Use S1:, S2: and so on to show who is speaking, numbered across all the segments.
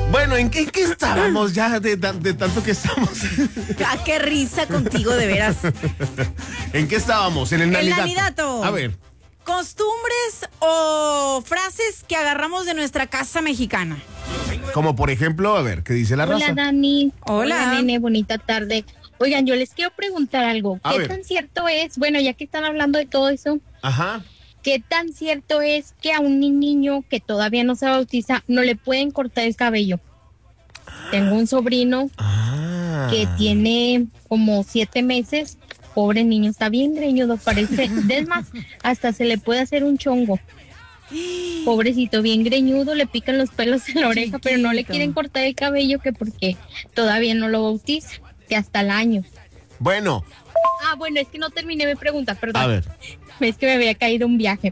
S1: Bueno, ¿en qué estábamos ya de tanto que estamos?
S2: Ah, qué risa contigo, de veras.
S1: ¿En qué estábamos? En el nanidato.
S2: El nanidato.
S1: A ver.
S2: Costumbres o frases que agarramos de nuestra casa mexicana.
S1: Como por ejemplo, a ver, ¿qué dice la raza?
S3: Hola, Dani.
S2: Hola,
S3: nene, bonita tarde. Oigan, yo les quiero preguntar algo. ¿Qué tan cierto es, bueno, ya que están hablando de todo eso,
S1: ajá,
S3: qué tan cierto es que a un niño que todavía no se bautiza no le pueden cortar el cabello? Tengo un sobrino que tiene como 7 meses. Pobre niño, está bien greñudo, parece. Es más, hasta se le puede hacer un chongo. Pobrecito, bien greñudo, le pican los pelos en la oreja, chiquito. Pero no le quieren cortar el cabello que porque todavía no lo bautiza, que hasta el año.
S1: Bueno.
S3: Bueno, es que no terminé mi pregunta, perdón.
S1: A ver.
S3: Es que me había caído un viaje.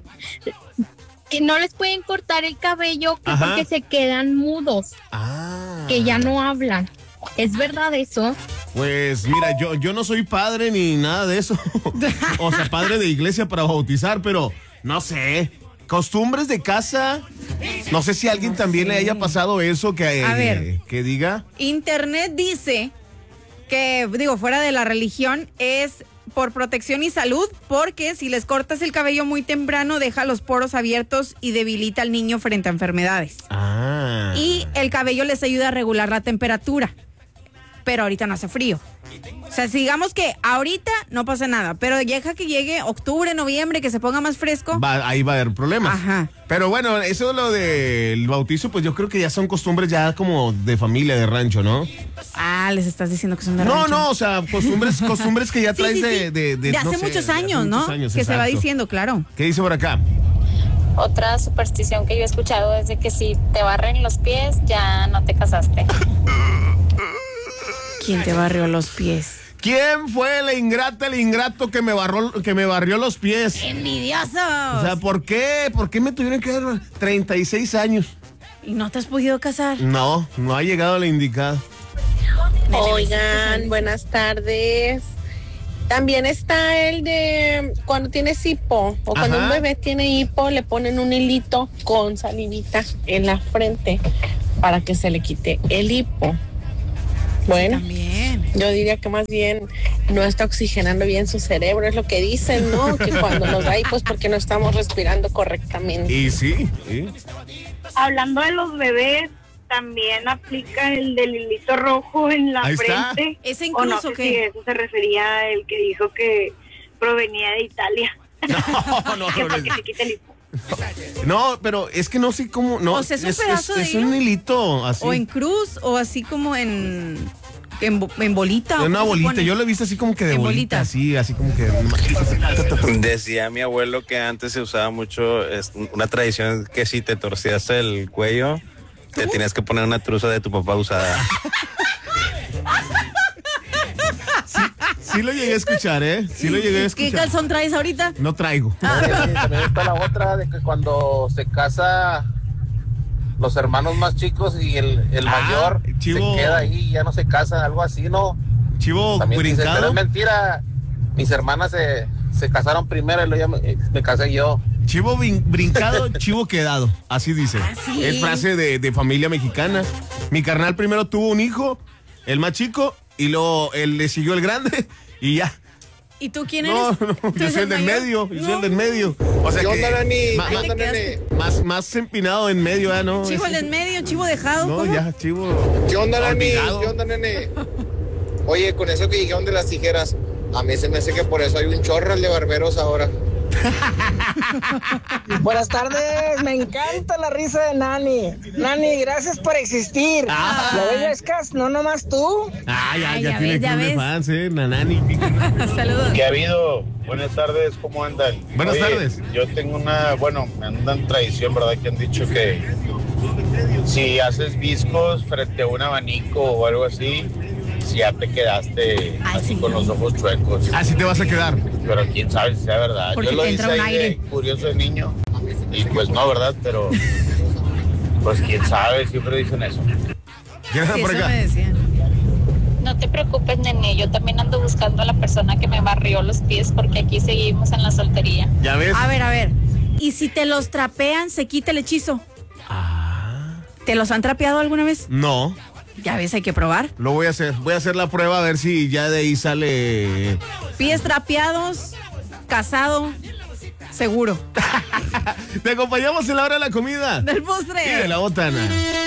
S3: Que no les pueden cortar el cabello que porque se quedan mudos. Que ya no hablan. ¿Es verdad eso?
S1: Pues mira, yo no soy padre ni nada de eso. O sea, padre de iglesia para bautizar, pero no sé. Costumbres de casa. No sé si a alguien también le haya pasado eso que diga.
S2: Internet dice que, fuera de la religión, es por protección y salud, porque si les cortas el cabello muy temprano, deja los poros abiertos y debilita al niño frente a enfermedades. Y el cabello les ayuda a regular la temperatura. Pero ahorita no hace frío. O sea, si digamos que ahorita no pasa nada, pero deja que llegue octubre, noviembre, que se ponga más fresco.
S1: Ahí va a haber problemas.
S2: Ajá.
S1: Pero bueno, eso lo del bautizo, pues yo creo que ya son costumbres ya como de familia, de rancho, ¿no?
S2: Les estás diciendo que son de rancho.
S1: No, o sea, costumbres que ya traes
S2: de hace muchos años, ¿no? Que
S1: exacto.
S2: se va diciendo, claro.
S1: ¿Qué dice por acá?
S4: Otra superstición que yo he escuchado es de que si te barren los pies, ya no te casaste.
S2: ¿Quién te barrió los pies?
S1: ¿Quién fue el ingrato que me barrió los pies?
S2: ¡Envidiosos!
S1: O sea, ¿por qué? ¿Por qué me tuvieron que dar 36 años?
S2: ¿Y no te has podido casar?
S1: No ha llegado la indicada.
S5: Oigan, buenas tardes. También está el de cuando tienes hipo o cuando un bebé tiene hipo, le ponen un hilito con salivita en la frente para que se le quite el hipo. Bueno, yo diría que más bien no está oxigenando bien su cerebro, es lo que dicen, ¿no? Que cuando nos da hipos porque no estamos respirando correctamente.
S1: Y sí.
S6: Hablando de los bebés, también aplica el del hilito rojo en la frente.
S2: ¿Ese incluso
S6: no sé si eso se refería a el que dijo que provenía de Italia.
S1: No.
S6: Que para que se quite el hipo.
S1: No, pero es que no sé cómo. No,
S2: o sea, es un pedazo de hilo.
S1: Es un hilito así.
S2: O en cruz, o así como en bolita.
S1: En una bolita, yo lo he visto así como que de bolita, así como que.
S7: Decía mi abuelo que antes se usaba mucho una tradición que si te torcías el cuello, te tenías que poner una truza de tu papá usada.
S1: Sí lo llegué a escuchar, Sí lo llegué a escuchar.
S2: ¿Qué calzón traes ahorita?
S1: No traigo.
S8: También está la otra de que cuando se casa los hermanos más chicos y el mayor
S1: chivo,
S8: se queda ahí y ya no se casa, algo así, ¿no?
S1: Chivo
S8: también
S1: brincado.
S8: Dice, pero es mentira, mis hermanas se casaron primero y luego me casé yo.
S1: Chivo brincado, chivo quedado, así dice.
S2: ¿Sí?
S1: Es frase de familia mexicana. Mi carnal primero tuvo un hijo, el más chico, y luego él le siguió el grande y ya.
S2: ¿Y tú quién eres?
S1: No, yo soy el del medio. Yo soy el del medio. O sea que más empinado en medio, ¿eh? ¿No?
S2: Chivo el del medio, chivo dejado.
S1: No,
S2: ¿cómo?
S1: ya, chivo.
S8: ¿Qué onda, Nani? ¿Qué onda, nene? Oye, con eso que dijeron de las tijeras, a mí se me hace que por eso hay un chorral de barberos ahora.
S9: Buenas tardes, me encanta la risa de Nani. Nani, gracias por existir. ¿Lo ves, Cas? No nomás tú.
S1: Ya tiene club de fans, Nani.
S2: Saludos.
S10: ¿Qué ha habido? Buenas tardes, ¿cómo andan?
S1: Buenas tardes.
S10: Yo tengo me andan tradición, ¿verdad? Que han dicho que si haces viscos frente a un abanico o algo así, si ya te quedaste así con los ojos chuecos.
S1: Así te vas a quedar.
S10: Pero quién sabe si sea verdad.
S2: Porque
S10: yo lo
S2: te
S10: hice
S2: entra un
S10: ahí
S2: aire.
S10: de curioso de niño y pues no, ¿verdad? Pero pues quién sabe, siempre dicen eso.
S1: ¿Quién anda por acá?
S2: Me decían.
S4: No te preocupes, nene, yo también ando buscando a la persona que me barrió los pies porque aquí seguimos en la soltería.
S1: ¿Ya ves?
S2: A ver. ¿Y si te los trapean, se quita el hechizo? ¿Te los han trapeado alguna vez?
S1: No.
S2: Ya ves, hay que probar.
S1: Lo voy a hacer. Voy a hacer la prueba a ver si ya de ahí sale.
S2: Pies trapeados, casado, seguro.
S1: Te acompañamos en la hora de la comida.
S2: Del postre.
S1: Y de la botana.